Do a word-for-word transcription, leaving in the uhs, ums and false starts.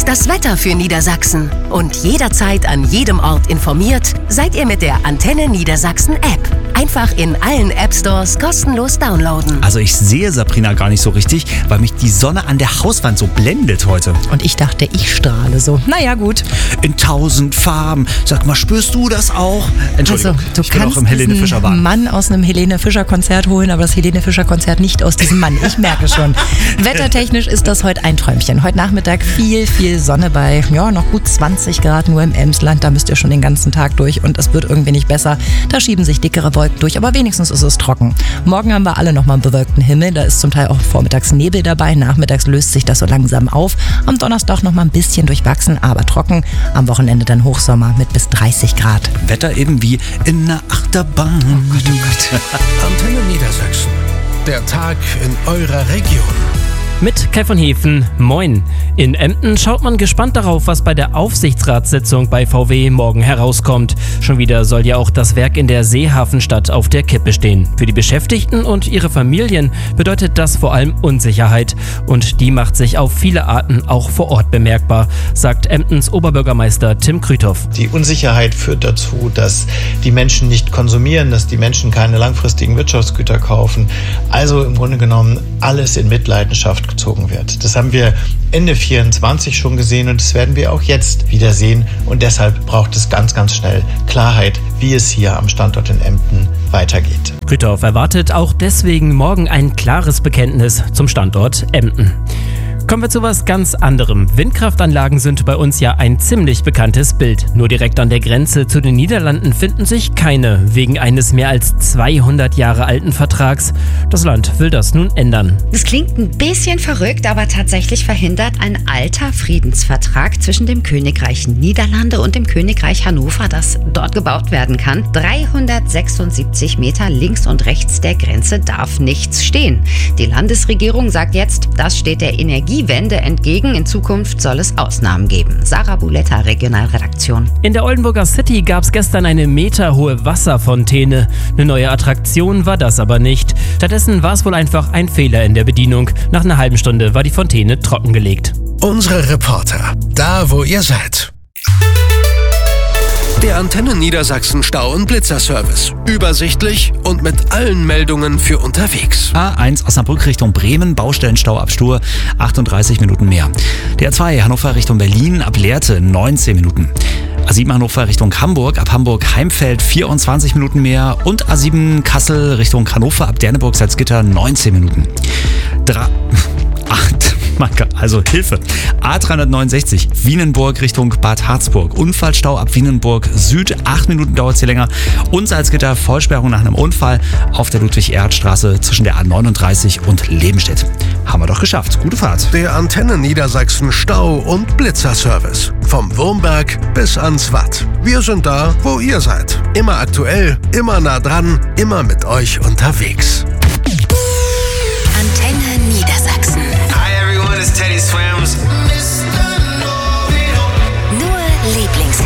Das Wetter für Niedersachsen. Und jederzeit an jedem Ort informiert seid ihr mit der Antenne Niedersachsen App. Einfach in allen App Stores kostenlos downloaden. Also ich sehe Sabrina gar nicht so richtig, weil mich die Sonne an der Hauswand so blendet heute. Und ich dachte, ich strahle so. Naja, gut. In tausend Farben. Sag mal, spürst du das auch? Entschuldigung, also, du ich bin kannst auch im Helene diesen Fischer Wahn. Mann aus einem Helene Fischer Konzert holen, aber das Helene Fischer Konzert nicht aus diesem Mann. Ich merke schon. Wettertechnisch ist das heute ein Träumchen. Heute Nachmittag viel, viel Sonne bei, ja, noch gut zwanzig Grad nur im Emsland. Da müsst ihr schon den ganzen Tag durch und es wird irgendwie nicht besser. Da schieben sich dickere Wolken durch, aber wenigstens ist es trocken. Morgen haben wir alle nochmal einen bewölkten Himmel. Da ist zum Teil auch vormittags Nebel dabei. Nachmittags löst sich das so langsam auf. Am Donnerstag nochmal ein bisschen durchwachsen, aber trocken. Am Wochenende dann Hochsommer mit bis dreißig Grad. Wetter eben wie in einer Achterbahn. Oh Gott, oh Gott. Antenne Niedersachsen. Der Tag in eurer Region. Mit Kai von Hefen, moin. In Emden schaut man gespannt darauf, was bei der Aufsichtsratssitzung bei V W morgen herauskommt. Schon wieder soll ja auch das Werk in der Seehafenstadt auf der Kippe stehen. Für die Beschäftigten und ihre Familien bedeutet das vor allem Unsicherheit. Und die macht sich auf viele Arten auch vor Ort bemerkbar, sagt Emdens Oberbürgermeister Tim Krüthoff. Die Unsicherheit führt dazu, dass die Menschen nicht konsumieren, dass die Menschen keine langfristigen Wirtschaftsgüter kaufen. Also im Grunde genommen alles in Mitleidenschaft gezogen wird. Das haben wir Ende vierundzwanzig schon gesehen und das werden wir auch jetzt wieder sehen. Und deshalb braucht es ganz, ganz schnell Klarheit, wie es hier am Standort in Emden weitergeht. Krüthoff erwartet auch deswegen morgen ein klares Bekenntnis zum Standort Emden. Kommen wir zu was ganz anderem. Windkraftanlagen sind bei uns ja ein ziemlich bekanntes Bild. Nur direkt an der Grenze zu den Niederlanden finden sich keine, wegen eines mehr als zweihundert Jahre alten Vertrags. Das Land will das nun ändern. Das klingt ein bisschen verrückt, aber tatsächlich verhindert ein alter Friedensvertrag zwischen dem Königreich Niederlande und dem Königreich Hannover, das dort gebaut werden kann. dreihundertsechsundsiebzig Meter links und rechts der Grenze darf nichts stehen. Die Landesregierung sagt jetzt, das steht der Energie Wende entgegen. In Zukunft soll es Ausnahmen geben. Sarah Buletta, Regionalredaktion. In der Oldenburger City gab es gestern eine meterhohe Wasserfontäne. Eine neue Attraktion war das aber nicht. Stattdessen war es wohl einfach ein Fehler in der Bedienung. Nach einer halben Stunde war die Fontäne trockengelegt. Unsere Reporter, da wo ihr seid. Der Antenne Niedersachsen Stau- und Blitzerservice. Übersichtlich und mit allen Meldungen für unterwegs. A eins Osnabrück Richtung Bremen, Baustellenstau ab Stur, achtunddreißig Minuten mehr. Der A zwei Hannover Richtung Berlin, ab Lehrte, neunzehn Minuten. A sieben Hannover Richtung Hamburg, ab Hamburg-Heimfeld, vierundzwanzig Minuten mehr. Und A sieben Kassel Richtung Hannover, ab Derneburg-Salzgitter, neunzehn Minuten. Dra- acht Also Hilfe. A dreihundertneunundsechzig, Wienenburg Richtung Bad Harzburg. Unfallstau ab Wienenburg Süd. Acht Minuten dauert es hier länger. Und Salzgitter, Vollsperrung nach einem Unfall auf der Ludwig-Erhard-Straße zwischen der A neununddreißig und Lebenstedt. Haben wir doch geschafft. Gute Fahrt. Der Antenne Niedersachsen Stau- und Blitzerservice. Vom Wurmberg bis ans Watt. Wir sind da, wo ihr seid. Immer aktuell, immer nah dran, immer mit euch unterwegs.